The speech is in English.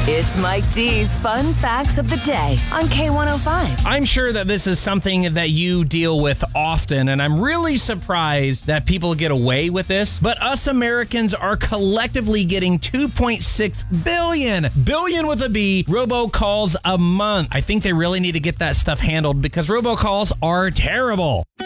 It's Mike D's Fun Facts of the Day on K105. I'm sure that this is something that you deal with often, and I'm really surprised that people get away with this. But us Americans are collectively getting 2.6 billion with a B, robocalls a month. I think they really need to get that stuff handled because robocalls are terrible.